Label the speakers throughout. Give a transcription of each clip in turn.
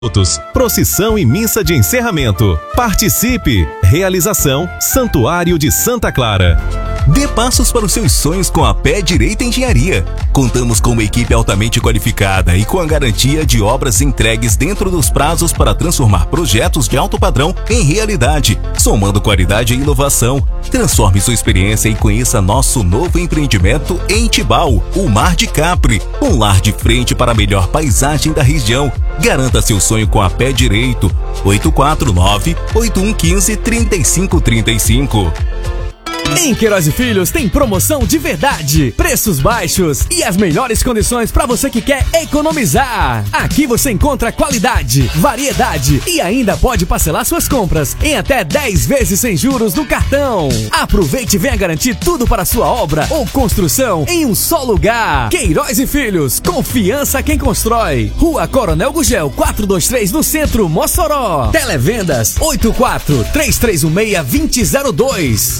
Speaker 1: Procissão e missa de encerramento. Participe! Realização Santuário de Santa Clara.
Speaker 2: Dê passos para os seus sonhos com a Pé Direita Engenharia. Contamos com uma equipe altamente qualificada e com a garantia de obras entregues dentro dos prazos para transformar projetos de alto padrão em realidade, somando qualidade e inovação. Transforme sua experiência e conheça nosso novo empreendimento em Tibau, o Mar de Capri, um lar de frente para a melhor paisagem da região. Garanta seu sonho com a Pé Direito. 849-8115-3535.
Speaker 3: Em Queiroz e Filhos tem promoção de verdade, preços baixos e as melhores condições para você que quer economizar. Aqui você encontra qualidade, variedade e ainda pode parcelar suas compras em até 10 vezes sem juros no cartão. Aproveite e venha garantir tudo para sua obra ou construção em um só lugar. Queiroz e Filhos, confiança quem constrói. Rua Coronel Gugel 423 no centro, Mossoró. Televendas 84-3316-2002.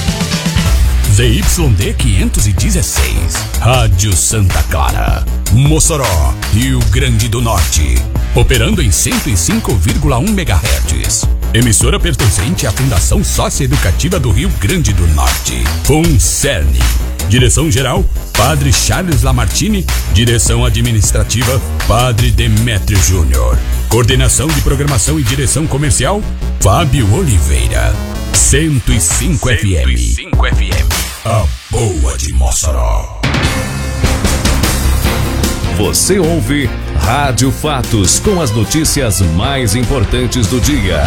Speaker 4: ZYD 516, Rádio Santa Clara, Mossoró, Rio Grande do Norte, operando em 105,1 MHz. Emissora pertencente à Fundação Socioeducativa do Rio Grande do Norte, FUNCERN. Direção-geral, Padre Charles Lamartine. Direção administrativa, Padre Demétrio Júnior. Coordenação de programação e direção comercial, Fábio Oliveira. 105 FM. A boa de Mossoró.
Speaker 1: Você ouve Rádio Fatos com as notícias mais importantes do dia.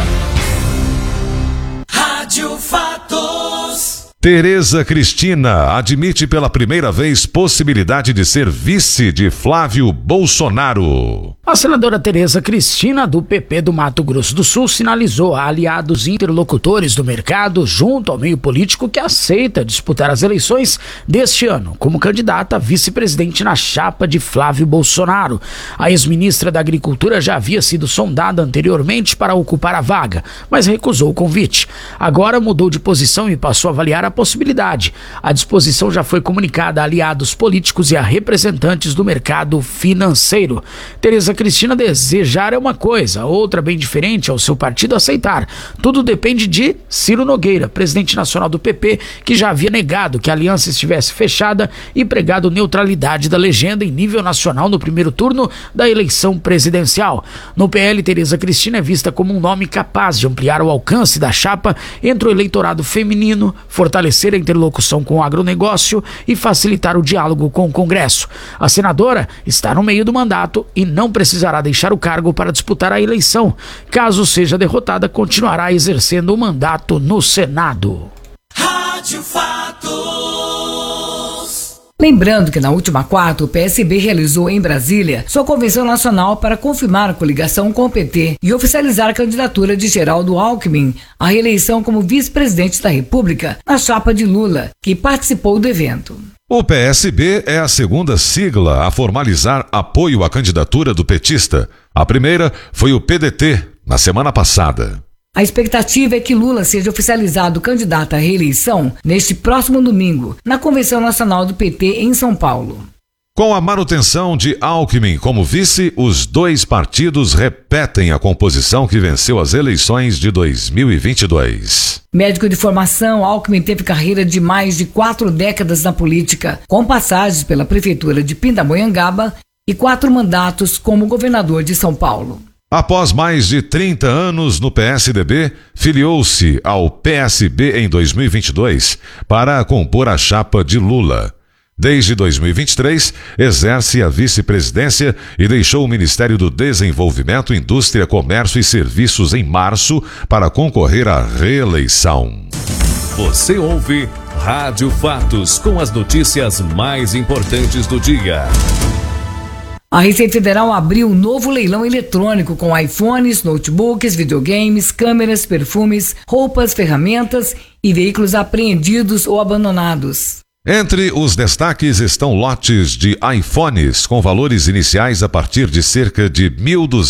Speaker 5: Rádio Fatos.
Speaker 6: Tereza Cristina admite pela primeira vez possibilidade de ser vice de Flávio Bolsonaro.
Speaker 7: A senadora Tereza Cristina, do PP do Mato Grosso do Sul, sinalizou a aliados e interlocutores do mercado junto ao meio político que aceita disputar as eleições deste ano como candidata a vice-presidente na chapa de Flávio Bolsonaro. A ex-ministra da Agricultura já havia sido sondada anteriormente para ocupar a vaga, mas recusou o convite. Agora mudou de posição e passou a avaliar a possibilidade. A disposição já foi comunicada a aliados políticos e a representantes do mercado financeiro. Tereza Cristina desejar é uma coisa, outra bem diferente é o seu partido aceitar. Tudo depende de Ciro Nogueira, presidente nacional do PP, que já havia negado que a aliança estivesse fechada e pregado neutralidade da legenda em nível nacional no primeiro turno da eleição presidencial. No PL, Tereza Cristina é vista como um nome capaz de ampliar o alcance da chapa entre o eleitorado feminino, fortalecer a interlocução com o agronegócio e facilitar o diálogo com o Congresso. A senadora está no meio do mandato e não precisará deixar o cargo para disputar a eleição. Caso seja derrotada, continuará exercendo o mandato no Senado.
Speaker 5: Rádio Fatos.
Speaker 8: Lembrando que na última quarta, o PSB realizou em Brasília sua convenção nacional para confirmar a coligação com o PT e oficializar a candidatura de Geraldo Alckmin à reeleição como vice-presidente da República na chapa de Lula, que participou do evento.
Speaker 6: O PSB é a segunda sigla a formalizar apoio à candidatura do petista. A primeira foi o PDT, na semana passada.
Speaker 8: A expectativa é que Lula seja oficializado candidato à reeleição neste próximo domingo, na Convenção Nacional do PT em São Paulo.
Speaker 6: Com a manutenção de Alckmin como vice, os dois partidos repetem a composição que venceu as eleições de 2022.
Speaker 8: Médico de formação, Alckmin teve carreira de mais de 4 décadas na política, com passagens pela Prefeitura de Pindamonhangaba e 4 mandatos como governador de São Paulo.
Speaker 6: Após mais de 30 anos no PSDB, filiou-se ao PSB em 2022 para compor a chapa de Lula. Desde 2023, exerce a vice-presidência e deixou o Ministério do Desenvolvimento, Indústria, Comércio e Serviços em março para concorrer à reeleição.
Speaker 1: Você ouve Rádio Fatos com as notícias mais importantes do dia.
Speaker 8: A Receita Federal abriu um novo leilão eletrônico com iPhones, notebooks, videogames, câmeras, perfumes, roupas, ferramentas e veículos apreendidos ou abandonados.
Speaker 6: Entre os destaques estão lotes de iPhones com valores iniciais a partir de cerca de R$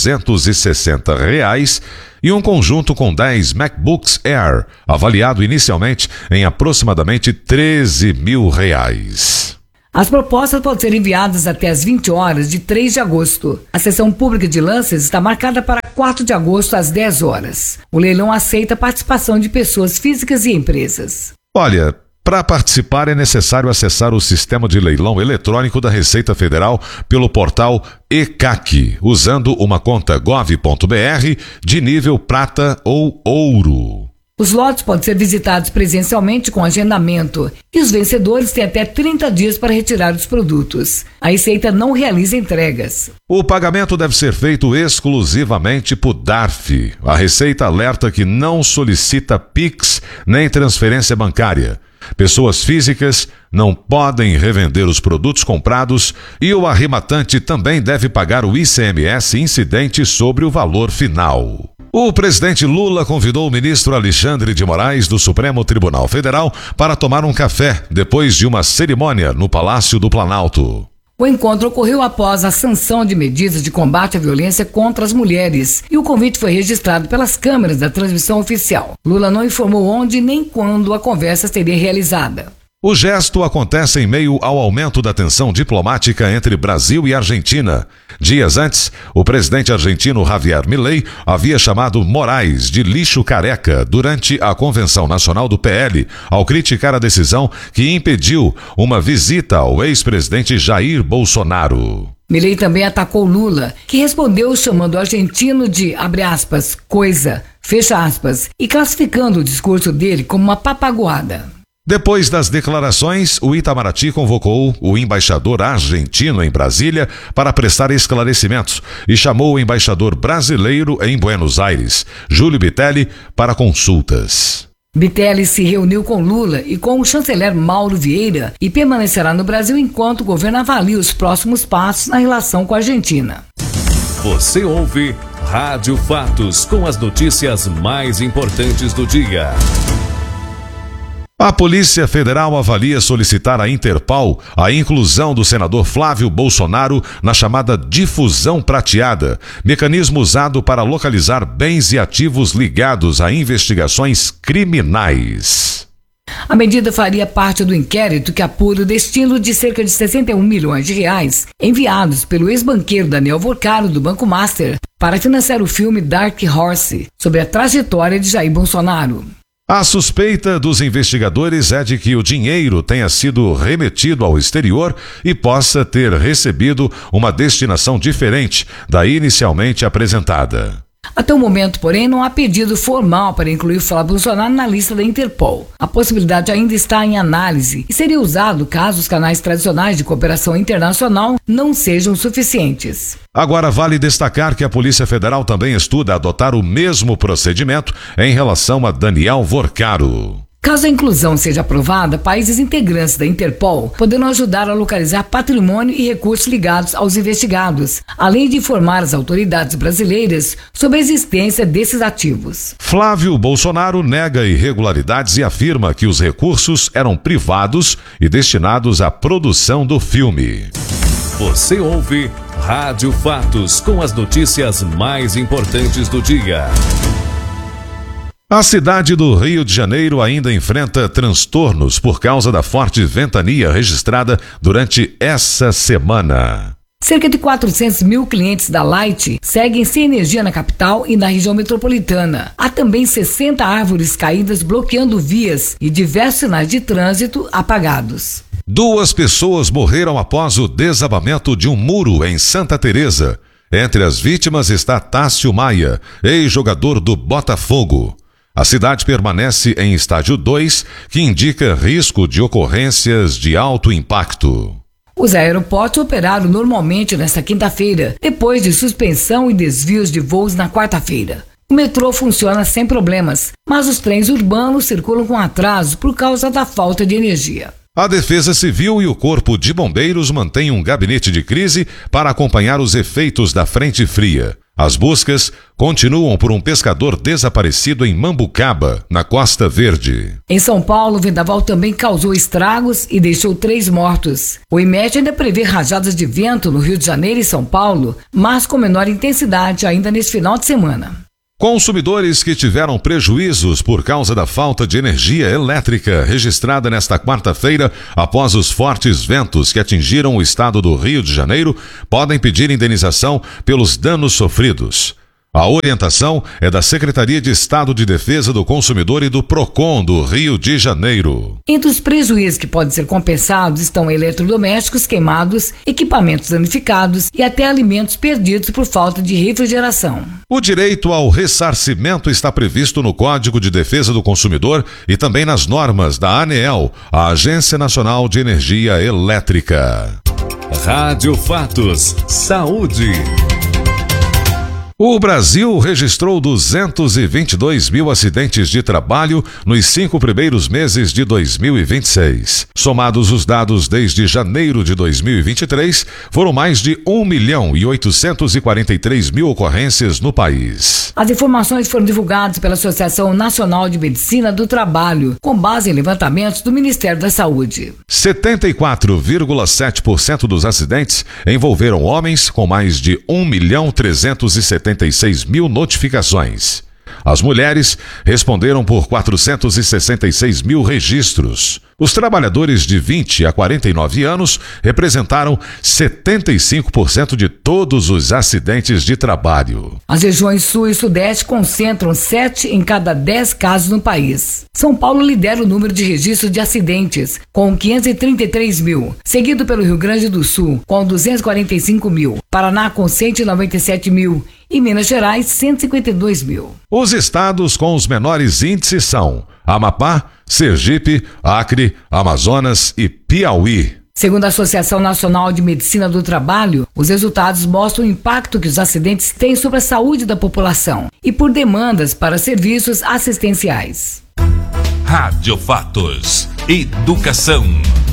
Speaker 6: 1.260 e um conjunto com 10 MacBooks Air, avaliado inicialmente em aproximadamente R$ 13.000.
Speaker 8: As propostas podem ser enviadas até às 20 horas de 3 de agosto. A sessão pública de lances está marcada para 4 de agosto às 10 horas. O leilão aceita a participação de pessoas físicas e empresas.
Speaker 6: Olha, para participar é necessário acessar o sistema de leilão eletrônico da Receita Federal pelo portal ECAC, usando uma conta gov.br de nível prata ou ouro.
Speaker 8: Os lotes podem ser visitados presencialmente com agendamento e os vencedores têm até 30 dias para retirar os produtos. A Receita não realiza entregas.
Speaker 6: O pagamento deve ser feito exclusivamente por DARF. A Receita alerta que não solicita PIX nem transferência bancária. Pessoas físicas não podem revender os produtos comprados e o arrematante também deve pagar o ICMS incidente sobre o valor final. O presidente Lula convidou o ministro Alexandre de Moraes do Supremo Tribunal Federal para tomar um café depois de uma cerimônia no Palácio do Planalto.
Speaker 8: O encontro ocorreu após a sanção de medidas de combate à violência contra as mulheres e o convite foi registrado pelas câmeras da transmissão oficial. Lula não informou onde nem quando a conversa seria realizada.
Speaker 6: O gesto acontece em meio ao aumento da tensão diplomática entre Brasil e Argentina. Dias antes, o presidente argentino Javier Milei havia chamado Moraes de lixo careca durante a Convenção Nacional do PL, ao criticar a decisão que impediu uma visita ao ex-presidente Jair Bolsonaro.
Speaker 8: Milei também atacou Lula, que respondeu chamando o argentino de, abre aspas, coisa, fecha aspas, e classificando o discurso dele como uma papagoada.
Speaker 6: Depois das declarações, o Itamaraty convocou o embaixador argentino em Brasília para prestar esclarecimentos e chamou o embaixador brasileiro em Buenos Aires, Júlio Bitelli, para consultas.
Speaker 8: Bitelli se reuniu com Lula e com o chanceler Mauro Vieira e permanecerá no Brasil enquanto o governo avalia os próximos passos na relação com a Argentina.
Speaker 1: Você ouve Rádio Fatos com as notícias mais importantes do dia.
Speaker 6: A Polícia Federal avalia solicitar à Interpol a inclusão do senador Flávio Bolsonaro na chamada difusão prateada, mecanismo usado para localizar bens e ativos ligados a investigações criminais.
Speaker 8: A medida faria parte do inquérito que apura o destino de cerca de 61 milhões de reais enviados pelo ex-banqueiro Daniel Vorcaro do Banco Master para financiar o filme Dark Horse sobre a trajetória de Jair Bolsonaro.
Speaker 6: A suspeita dos investigadores é de que o dinheiro tenha sido remetido ao exterior e possa ter recebido uma destinação diferente da inicialmente apresentada.
Speaker 8: Até o momento, porém, não há pedido formal para incluir Flávio Bolsonaro na lista da Interpol. A possibilidade ainda está em análise e seria usado caso os canais tradicionais de cooperação internacional não sejam suficientes.
Speaker 6: Agora, vale destacar que a Polícia Federal também estuda adotar o mesmo procedimento em relação a Daniel Vorcaro.
Speaker 8: Caso a inclusão seja aprovada, países integrantes da Interpol poderão ajudar a localizar patrimônio e recursos ligados aos investigados, além de informar as autoridades brasileiras sobre a existência desses ativos.
Speaker 6: Flávio Bolsonaro nega irregularidades e afirma que os recursos eram privados e destinados à produção do filme.
Speaker 1: Você ouve Rádio Fatos com as notícias mais importantes do dia.
Speaker 6: A cidade do Rio de Janeiro ainda enfrenta transtornos por causa da forte ventania registrada durante essa semana.
Speaker 8: Cerca de 400 mil clientes da Light seguem sem energia na capital e na região metropolitana. Há também 60 árvores caídas bloqueando vias e diversos sinais de trânsito apagados.
Speaker 6: 2 pessoas morreram após o desabamento de um muro em Santa Teresa. Entre as vítimas está Tássio Maia, ex-jogador do Botafogo. A cidade permanece em estágio 2, que indica risco de ocorrências de alto impacto.
Speaker 8: Os aeroportos operaram normalmente nesta quinta-feira, depois de suspensão e desvios de voos na quarta-feira. O metrô funciona sem problemas, mas os trens urbanos circulam com atraso por causa da falta de energia.
Speaker 6: A Defesa Civil e o Corpo de Bombeiros mantêm um gabinete de crise para acompanhar os efeitos da frente fria. As buscas continuam por um pescador desaparecido em Mambucaba, na Costa Verde.
Speaker 8: Em São Paulo, o vendaval também causou estragos e deixou 3 mortos. O IMET ainda prevê rajadas de vento no Rio de Janeiro e São Paulo, mas com menor intensidade ainda nesse final de semana.
Speaker 6: Consumidores que tiveram prejuízos por causa da falta de energia elétrica registrada nesta quarta-feira após os fortes ventos que atingiram o estado do Rio de Janeiro podem pedir indenização pelos danos sofridos. A orientação é da Secretaria de Estado de Defesa do Consumidor e do PROCON do Rio de Janeiro.
Speaker 8: Entre os prejuízos que podem ser compensados estão eletrodomésticos queimados, equipamentos danificados e até alimentos perdidos por falta de refrigeração.
Speaker 6: O direito ao ressarcimento está previsto no Código de Defesa do Consumidor e também nas normas da ANEEL, a Agência Nacional de Energia Elétrica.
Speaker 1: Rádio Fatos. Saúde.
Speaker 6: O Brasil registrou 222 mil acidentes de trabalho nos 5 primeiros meses de 2026. Somados os dados desde janeiro de 2023, foram mais de 1.843.000 ocorrências no país.
Speaker 8: As informações foram divulgadas pela Associação Nacional de Medicina do Trabalho, com base em levantamentos do Ministério da Saúde.
Speaker 6: 74,7% dos acidentes envolveram homens, com mais de 1.376.000 notificações. As mulheres responderam por 466.000 registros. Os trabalhadores de 20 a 49 anos representaram 75% de todos os acidentes de trabalho.
Speaker 8: As regiões Sul e Sudeste concentram 7 em cada 10 casos no país. São Paulo lidera o número de registros de acidentes, com 533 mil, seguido pelo Rio Grande do Sul, com 245 mil, Paraná com 197 mil e Minas Gerais 152 mil.
Speaker 6: Os estados com os menores índices são Amapá, Sergipe, Acre, Amazonas e Piauí.
Speaker 8: Segundo a Associação Nacional de Medicina do Trabalho, os resultados mostram o impacto que os acidentes têm sobre a saúde da população e por demandas para serviços assistenciais.
Speaker 2: Rádio Fatos. Educação.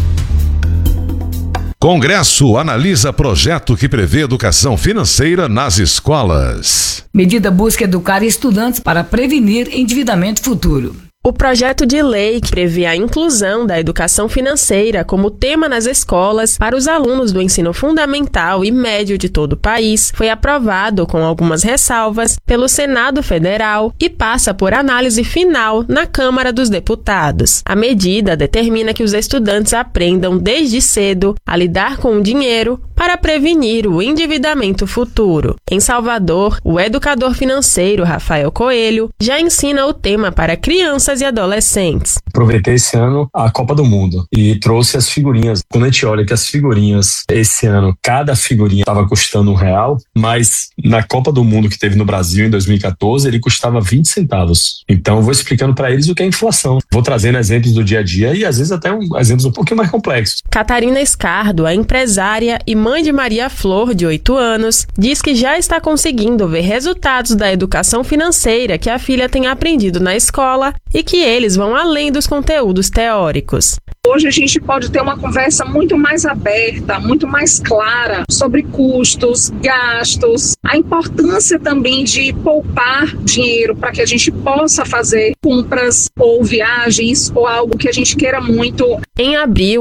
Speaker 6: Congresso analisa projeto que prevê educação financeira nas escolas.
Speaker 8: Medida busca educar estudantes para prevenir endividamento futuro.
Speaker 9: O projeto de lei que prevê a inclusão da educação financeira como tema nas escolas para os alunos do ensino fundamental e médio de todo o país foi aprovado com algumas ressalvas pelo Senado Federal e passa por análise final na Câmara dos Deputados. A medida determina que os estudantes aprendam desde cedo a lidar com o dinheiro para prevenir o endividamento futuro. Em Salvador, o educador financeiro Rafael Coelho já ensina o tema para crianças e adolescentes.
Speaker 10: Aproveitei esse ano a Copa do Mundo e trouxe as figurinhas. Quando a gente olha que as figurinhas, esse ano, cada figurinha estava custando R$1, mas na Copa do Mundo que teve no Brasil em 2014, ele custava 20 centavos. Então eu vou explicando para eles o que é inflação. Vou trazendo exemplos do dia a dia e às vezes até exemplos um pouquinho mais complexos.
Speaker 9: Catarina Escardo, a empresária e mãe de Maria Flor, de 8 anos, diz que já está conseguindo ver resultados da educação financeira que a filha tem aprendido na escola e que eles vão além dos conteúdos teóricos.
Speaker 11: Hoje a gente pode ter uma conversa muito mais aberta, muito mais clara sobre custos, gastos, a importância também de poupar dinheiro para que a gente possa fazer compras ou viagens ou algo que a gente queira muito.
Speaker 9: Em abril,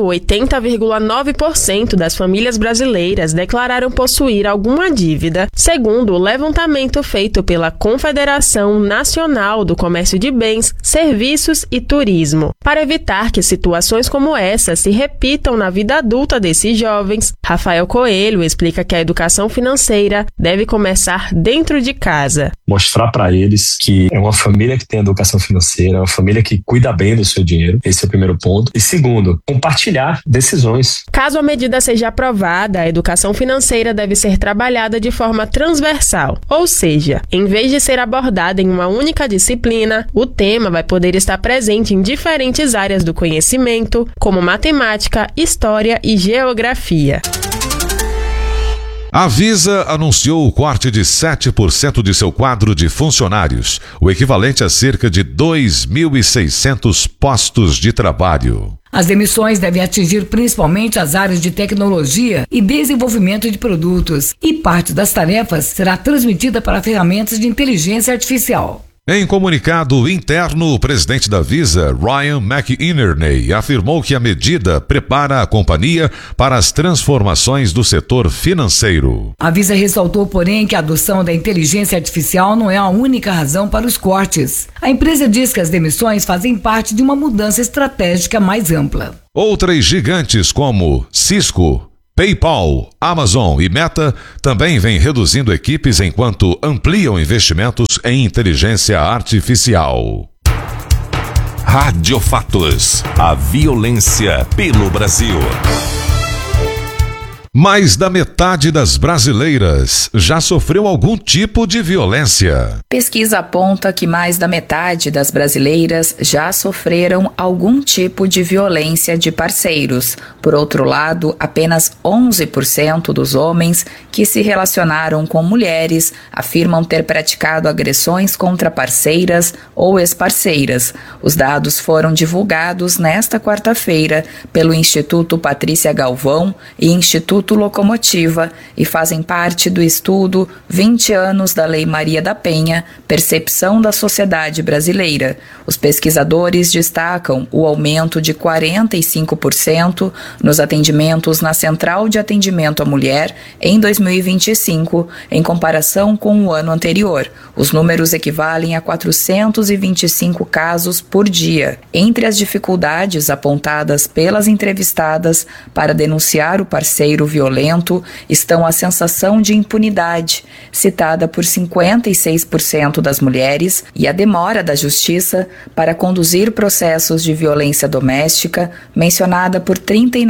Speaker 9: 80,9% das famílias brasileiras declararam possuir alguma dívida, segundo o levantamento feito pela Confederação Nacional do Comércio de Bens, Serviços e Turismo. Para evitar que situações como essa se repitam na vida adulta desses jovens, Rafael Coelho explica que a educação financeira deve começar dentro de casa.
Speaker 10: Mostrar para eles que é uma família que tem educação financeira, uma família que cuida bem do seu dinheiro. Esse é o primeiro ponto. E segundo, compartilhar decisões.
Speaker 9: Caso a medida seja aprovada, a educação financeira deve ser trabalhada de forma transversal, ou seja, em vez de ser abordada em uma única disciplina, o tema vai poder estar presente em diferentes áreas do conhecimento, como matemática, história e geografia.
Speaker 6: A Visa anunciou o corte de 7% de seu quadro de funcionários, o equivalente a cerca de 2.600 postos de trabalho.
Speaker 8: As demissões devem atingir principalmente as áreas de tecnologia e desenvolvimento de produtos, e parte das tarefas será transmitida para ferramentas de inteligência artificial.
Speaker 6: Em comunicado interno, o presidente da Visa, Ryan McInerney, afirmou que a medida prepara a companhia para as transformações do setor financeiro.
Speaker 8: A Visa ressaltou, porém, que a adoção da inteligência artificial não é a única razão para os cortes. A empresa diz que as demissões fazem parte de uma mudança estratégica mais ampla.
Speaker 6: Outras gigantes como Cisco, PayPal, Amazon e Meta também vêm reduzindo equipes enquanto ampliam investimentos em inteligência artificial.
Speaker 2: Rádio Fatos. A violência pelo Brasil.
Speaker 6: Mais da metade das brasileiras já sofreu algum tipo de violência.
Speaker 12: Pesquisa aponta que mais da metade das brasileiras já sofreram algum tipo de violência de parceiros. Por outro lado, apenas 11% dos homens que se relacionaram com mulheres afirmam ter praticado agressões contra parceiras ou ex-parceiras. Os dados foram divulgados nesta quarta-feira pelo Instituto Patrícia Galvão e Instituto Locomotiva e fazem parte do estudo 20 anos da Lei Maria da Penha, Percepção da Sociedade Brasileira. Os pesquisadores destacam o aumento de 45% nos atendimentos na Central de Atendimento à Mulher em 2025, em comparação com o ano anterior. Os números equivalem a 425 casos por dia. Entre as dificuldades apontadas pelas entrevistadas para denunciar o parceiro violento estão a sensação de impunidade, citada por 56% das mulheres, e a demora da justiça para conduzir processos de violência doméstica, mencionada por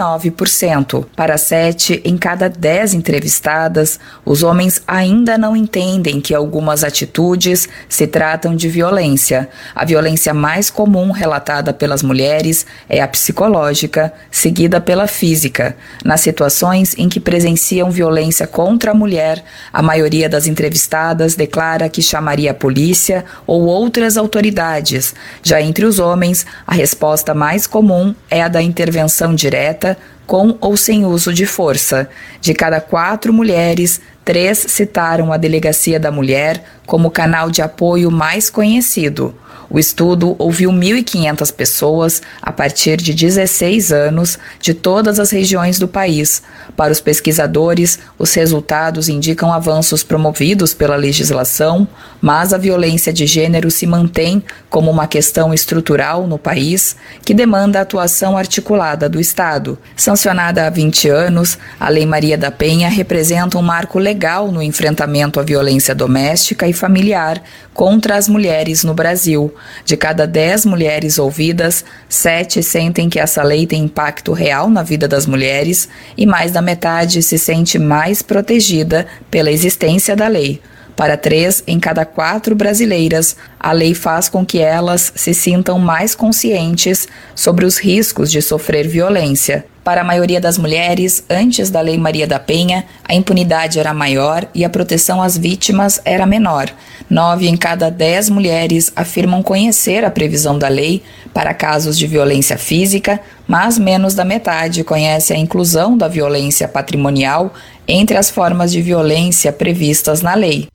Speaker 12: 39%. Para 7 em cada 10 entrevistadas, os homens ainda não entendem que algumas atitudes se tratam de violência. A violência mais comum relatada pelas mulheres é a psicológica, seguida pela física. Nas situações em que presenciam violência contra a mulher, a maioria das entrevistadas declara que chamaria a polícia ou outras autoridades. Já entre os homens, a resposta mais comum é a da intervenção direta, com ou sem uso de força. De cada 4 mulheres, 3 citaram a Delegacia da Mulher como canal de apoio mais conhecido. O estudo ouviu 1.500 pessoas a partir de 16 anos de todas as regiões do país. Para os pesquisadores, os resultados indicam avanços promovidos pela legislação, mas a violência de gênero se mantém como uma questão estrutural no país que demanda a atuação articulada do Estado. Sancionada há 20 anos, a Lei Maria da Penha representa um marco legal no enfrentamento à violência doméstica e familiar contra as mulheres no Brasil. De cada 10 mulheres ouvidas, 7 sentem que essa lei tem impacto real na vida das mulheres e mais da metade se sente mais protegida pela existência da lei. Para 3 em cada 4 brasileiras, a lei faz com que elas se sintam mais conscientes sobre os riscos de sofrer violência. Para a maioria das mulheres, antes da Lei Maria da Penha, a impunidade era maior e a proteção às vítimas era menor. 9 em cada 10 mulheres afirmam conhecer a previsão da lei para casos de violência física, mas menos da metade conhece a inclusão da violência patrimonial entre as formas de violência previstas na lei.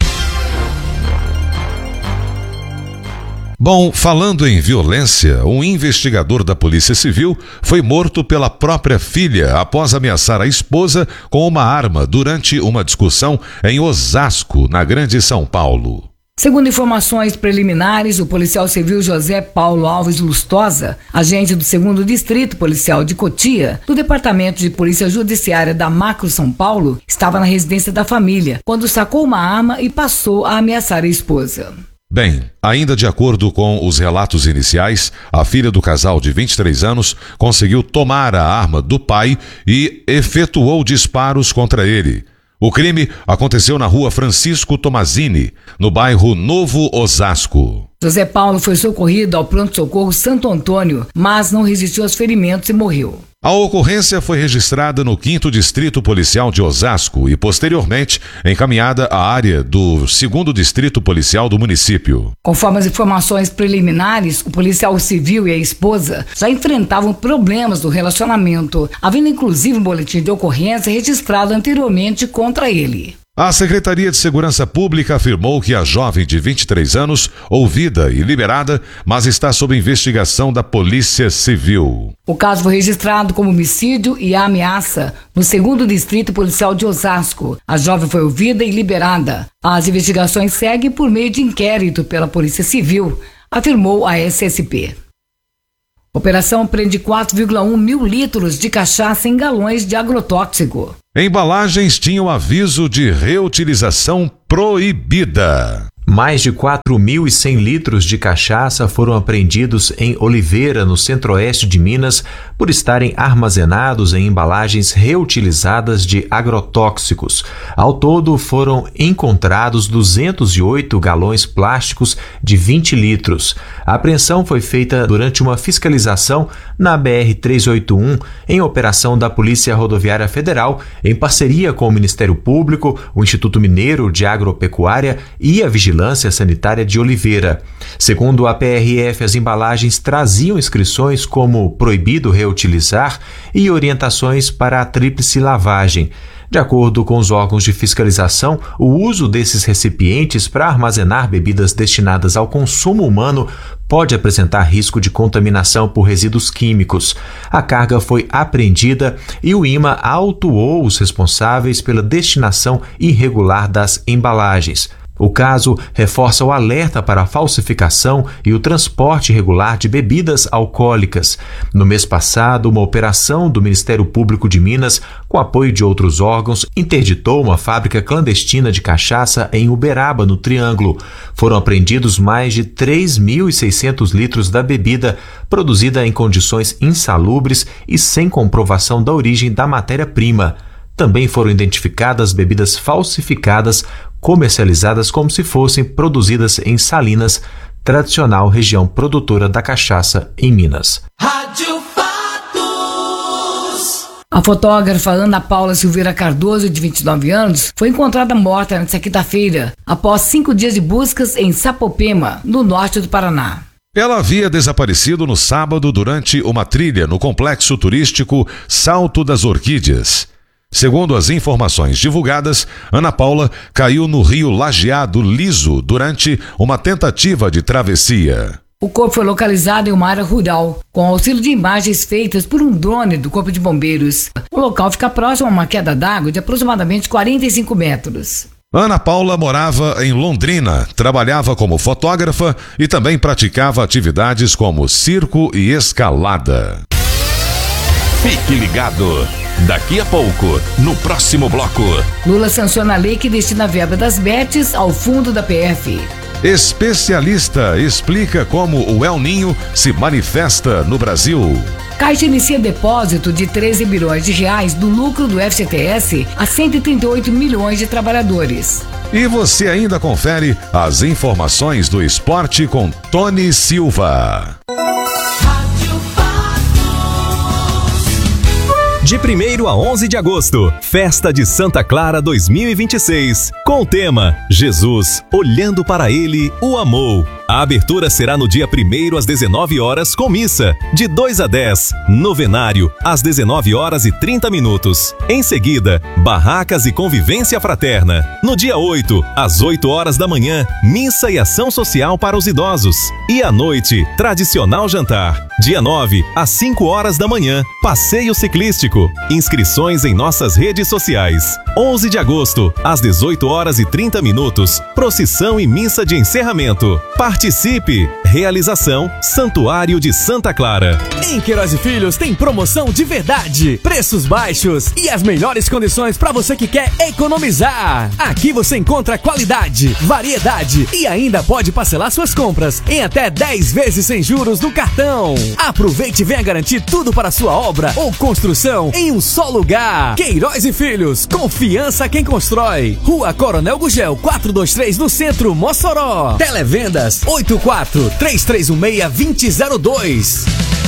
Speaker 6: Bom, falando em violência, um investigador da Polícia Civil foi morto pela própria filha após ameaçar a esposa com uma arma durante uma discussão em Osasco, na Grande São Paulo.
Speaker 8: Segundo informações preliminares, o policial civil José Paulo Alves Lustosa, agente do 2º Distrito Policial de Cotia, do Departamento de Polícia Judiciária da Macro São Paulo, estava na residência da família, quando sacou uma arma e passou a ameaçar a esposa.
Speaker 6: Bem, ainda de acordo com os relatos iniciais, a filha do casal de 23 anos conseguiu tomar a arma do pai e efetuou disparos contra ele. O crime aconteceu na rua Francisco Tomazini, no bairro Novo Osasco.
Speaker 8: José Paulo foi socorrido ao pronto-socorro Santo Antônio, mas não resistiu aos ferimentos e morreu.
Speaker 6: A ocorrência foi registrada no 5º Distrito Policial de Osasco e, posteriormente, encaminhada à área do 2º Distrito Policial do município.
Speaker 8: Conforme as informações preliminares, o policial civil e a esposa já enfrentavam problemas do relacionamento, havendo inclusive um boletim de ocorrência registrado anteriormente contra ele.
Speaker 6: A Secretaria de Segurança Pública afirmou que a jovem de 23 anos, ouvida e liberada, mas está sob investigação da Polícia Civil.
Speaker 8: O caso foi registrado como homicídio e ameaça no 2º Distrito Policial de Osasco. A jovem foi ouvida e liberada. As investigações seguem por meio de inquérito pela Polícia Civil, afirmou a SSP. Operação prende 4,1 mil litros de cachaça em galões de agrotóxico.
Speaker 6: Embalagens tinham aviso de reutilização proibida.
Speaker 13: Mais de 4.100 litros de cachaça foram apreendidos em Oliveira, no centro-oeste de Minas, por estarem armazenados em embalagens reutilizadas de agrotóxicos. Ao todo, foram encontrados 208 galões plásticos de 20 litros. A apreensão foi feita durante uma fiscalização na BR-381, em operação da Polícia Rodoviária Federal, em parceria com o Ministério Público, o Instituto Mineiro de Agropecuária e a Vigilância Sanitária de Oliveira. Segundo a PRF, as embalagens traziam inscrições como proibido reutilizar e orientações para a tríplice lavagem. De acordo com os órgãos de fiscalização, o uso desses recipientes para armazenar bebidas destinadas ao consumo humano pode apresentar risco de contaminação por resíduos químicos. A carga foi apreendida e o IMA autuou os responsáveis pela destinação irregular das embalagens. O caso reforça o alerta para a falsificação e o transporte irregular de bebidas alcoólicas. No mês passado, uma operação do Ministério Público de Minas, com apoio de outros órgãos, interditou uma fábrica clandestina de cachaça em Uberaba, no Triângulo. Foram apreendidos mais de 3.600 litros da bebida, produzida em condições insalubres e sem comprovação da origem da matéria-prima. Também foram identificadas bebidas falsificadas, comercializadas como se fossem produzidas em Salinas, tradicional região produtora da cachaça em Minas.
Speaker 5: Rádio Fatos.
Speaker 8: A fotógrafa Ana Paula Silveira Cardoso, de 29 anos, foi encontrada morta nesta quinta-feira, após 5 dias de buscas em Sapopema, no norte do Paraná.
Speaker 6: Ela havia desaparecido no sábado durante uma trilha no complexo turístico Salto das Orquídeas. Segundo as informações divulgadas, Ana Paula caiu no rio Lajeado Liso durante uma tentativa de travessia.
Speaker 8: O corpo foi localizado em uma área rural, com auxílio de imagens feitas por um drone do Corpo de Bombeiros. O local fica próximo a uma queda d'água de aproximadamente 45 metros.
Speaker 6: Ana Paula morava em Londrina, trabalhava como fotógrafa e também praticava atividades como circo e escalada.
Speaker 2: Fique ligado. Daqui a pouco, no próximo bloco.
Speaker 8: Lula sanciona a lei que destina a verba das bets ao fundo da PF.
Speaker 6: Especialista explica como o El Ninho se manifesta no Brasil.
Speaker 8: Caixa inicia depósito de 13 bilhões de reais do lucro do FGTS a 138 milhões de trabalhadores.
Speaker 6: E você ainda confere as informações do esporte com Tony Silva.
Speaker 3: De 1º a 11 de agosto, Festa de Santa Clara 2026, com o tema Jesus, olhando para ele, o amou. A abertura será no dia 1º às 19 horas com missa, de 2 a 10, novenário às 19 horas e 30 minutos. Em seguida, barracas e convivência fraterna. No dia 8, às 8 horas da manhã, missa e ação social para os idosos. E à noite, tradicional jantar. Dia 9, às 5 horas da manhã, passeio ciclístico. Inscrições em nossas redes sociais. 11 de agosto, às 18 horas e 30 minutos, procissão e missa de encerramento. Participe! Realização Santuário de Santa Clara. Em Queiroz e Filhos tem promoção de verdade, preços baixos e as melhores condições para você que quer economizar. Aqui você encontra qualidade, variedade e ainda pode parcelar suas compras em até 10 vezes sem juros no cartão. Aproveite e venha garantir tudo para sua obra ou construção em um só lugar. Queiroz e Filhos, confiança quem constrói. Rua Coronel Gugel 423 no centro, Mossoró. Televendas 84-3316-2002.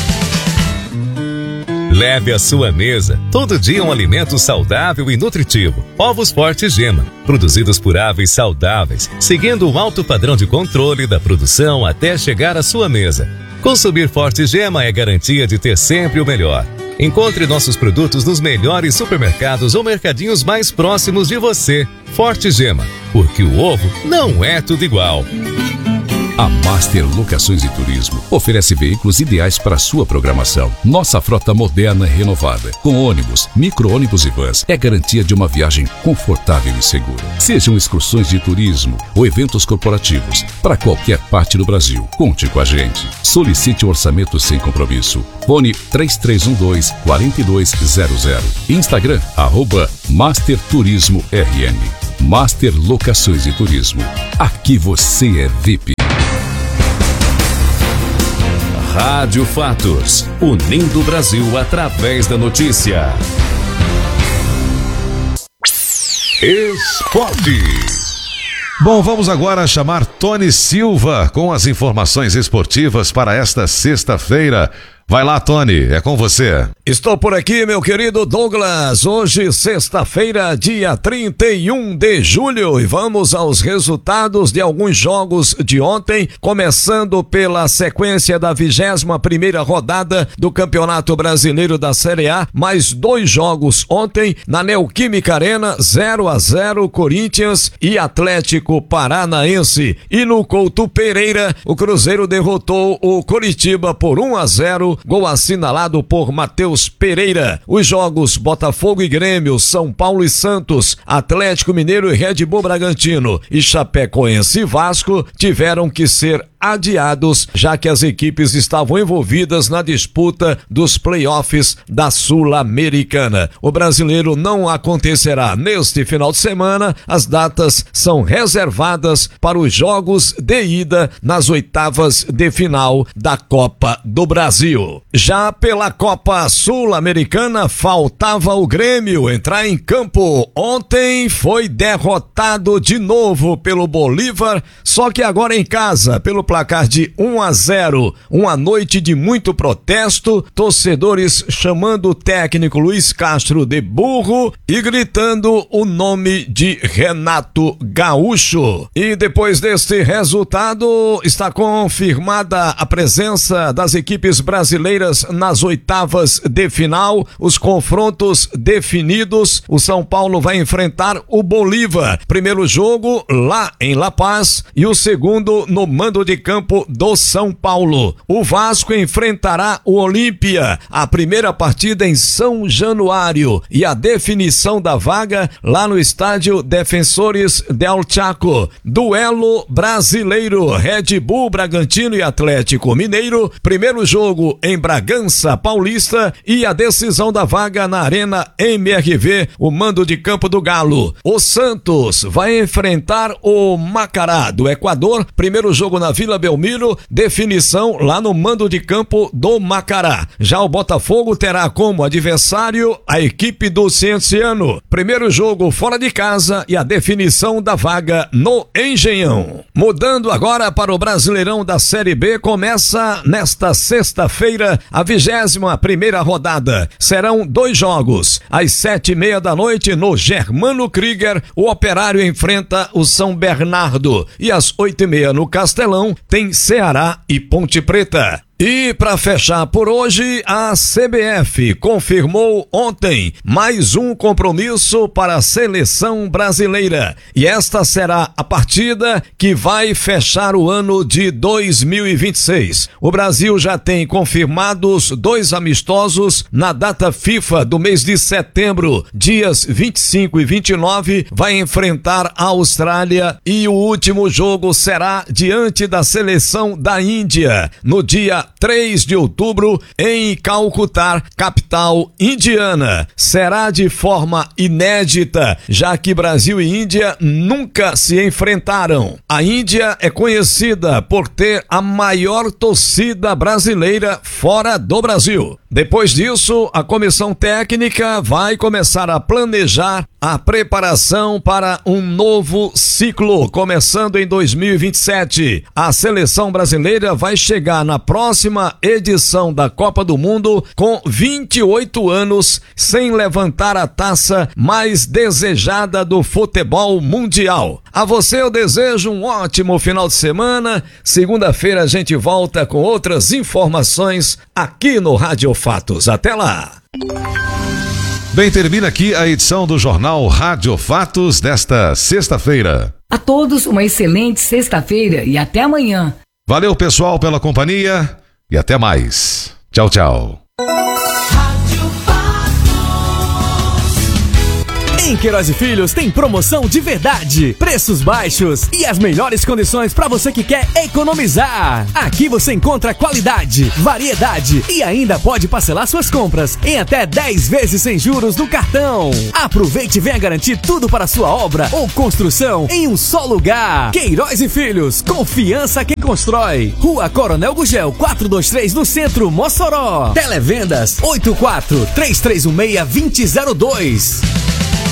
Speaker 1: Leve à sua mesa todo dia um alimento saudável e nutritivo. Ovos Forte Gema, produzidos por aves saudáveis, seguindo um alto padrão de controle da produção até chegar à sua mesa. Consumir Forte Gema é garantia de ter sempre o melhor. Encontre nossos produtos nos melhores supermercados ou mercadinhos mais próximos de você. Forte Gema, porque o ovo não é tudo igual.
Speaker 14: A Master Locações e Turismo oferece veículos ideais para sua programação. Nossa frota moderna e renovada, com ônibus, micro-ônibus e vans, é garantia de uma viagem confortável e segura. Sejam excursões de turismo ou eventos corporativos para qualquer parte do Brasil. Conte com a gente. Solicite um orçamento sem compromisso. Fone 3312-4200. Instagram, @Master Turismo RN. Master Locações e Turismo. Aqui você é VIP.
Speaker 1: Rádio Fatos, unindo o Brasil através da notícia. Esporte.
Speaker 6: Bom, vamos agora chamar Tony Silva com as informações esportivas para esta sexta-feira. Vai lá, Tony, é com você.
Speaker 15: Estou por aqui, meu querido Douglas. Hoje, sexta-feira, dia 31 de julho, e vamos aos resultados de alguns jogos de ontem, começando pela sequência da 21ª rodada do Campeonato Brasileiro da Série A. Mais 2 jogos ontem na Neoquímica Arena, 0-0 Corinthians e Atlético Paranaense. E no Couto Pereira, o Cruzeiro derrotou o Coritiba por 1-0. Gol assinalado por Matheus Pereira. Os jogos Botafogo e Grêmio, São Paulo e Santos, Atlético Mineiro e Red Bull Bragantino e Chapecoense e Vasco tiveram que ser adiados, já que as equipes estavam envolvidas na disputa dos playoffs da Sul-Americana. O brasileiro não acontecerá neste final de semana. As datas são reservadas para os jogos de ida nas oitavas de final da Copa do Brasil. Já pela Copa Sul-Americana, faltava o Grêmio entrar em campo. Ontem foi derrotado de novo pelo Bolívar, só que agora em casa, pelo placar de 1-0. Uma noite de muito protesto, torcedores chamando o técnico Luiz Castro de burro e gritando o nome de Renato Gaúcho. E depois deste resultado, está confirmada a presença das equipes brasileiras nas oitavas de final. Os confrontos definidos, o São Paulo vai enfrentar o Bolívar. Primeiro jogo lá em La Paz e o segundo no mando de campo do São Paulo. O Vasco enfrentará o Olímpia, a primeira partida em São Januário e a definição da vaga lá no estádio Defensores del Chaco. Duelo brasileiro, Red Bull Bragantino e Atlético Mineiro, primeiro jogo em Bragança Paulista e a decisão da vaga na Arena MRV, o mando de campo do Galo. O Santos vai enfrentar o Macará do Equador, primeiro jogo na Vila Belmiro, definição lá no mando de campo do Macará. Já o Botafogo terá como adversário a equipe do Cienciano. Primeiro jogo fora de casa e a definição da vaga no Engenhão. Mudando agora para o Brasileirão da Série B, começa nesta sexta-feira a 21ª rodada. Serão 2 jogos. Às 7:30 da noite no Germano Krieger, o Operário enfrenta o São Bernardo e às 8:30 no Castelão tem Ceará e Ponte Preta. E para fechar por hoje, a CBF confirmou ontem mais um compromisso para a seleção brasileira. E esta será a partida que vai fechar o ano de 2026. O Brasil já tem confirmados 2 amistosos na data FIFA do mês de setembro. Dias 25 e 29 vai enfrentar a Austrália e o último jogo será diante da seleção da Índia no dia 3 de outubro em Calcutá, capital indiana. Será de forma inédita, já que Brasil e Índia nunca se enfrentaram. A Índia é conhecida por ter a maior torcida brasileira fora do Brasil. Depois disso, a comissão técnica vai começar a planejar a preparação para um novo ciclo, começando em 2027. A seleção brasileira vai chegar na próxima edição da Copa do Mundo com 28 anos, sem levantar a taça mais desejada do futebol mundial. A você eu desejo um ótimo final de semana. Segunda-feira a gente volta com outras informações aqui no Rádio Fatos. Até lá!
Speaker 6: Bem, termina aqui a edição do Jornal Rádio Fatos desta sexta-feira.
Speaker 8: A todos uma excelente sexta-feira e até amanhã.
Speaker 6: Valeu, pessoal, pela companhia e até mais. Tchau, tchau.
Speaker 3: Em Queiroz e Filhos tem promoção de verdade, preços baixos e as melhores condições para você que quer economizar. Aqui você encontra qualidade, variedade e ainda pode parcelar suas compras em até 10 vezes sem juros no cartão. Aproveite e venha garantir tudo para sua obra ou construção em um só lugar. Queiroz e Filhos, confiança que constrói. Rua Coronel Gugel 423 no centro, Mossoró. Televendas 84 3316 2002.